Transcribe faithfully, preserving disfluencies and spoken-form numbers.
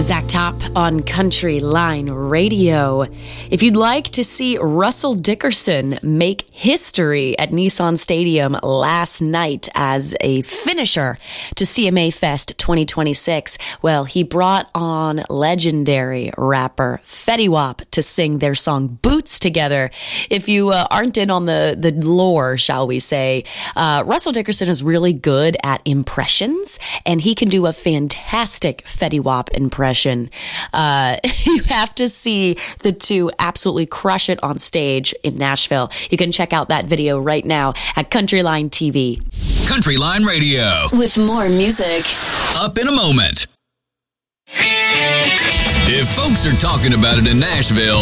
Zach Top on Country Line Radio. If you'd like to see Russell Dickerson make history at Nissan Stadium last night as a finisher to C M A Fest twenty twenty-six, well, he brought on legendary rapper Fetty Wap to sing their song Boots together. If you uh, aren't in on the, the lore, shall we say, uh, Russell Dickerson is really good at impressions, and he can do a fantastic Fetty Wap impression. Uh, you have to see the two absolutely crush it on stage in Nashville. You can check out that video right now at Countryline T V. Countryline Radio. With more music. Up in a moment. If folks are talking about it in Nashville,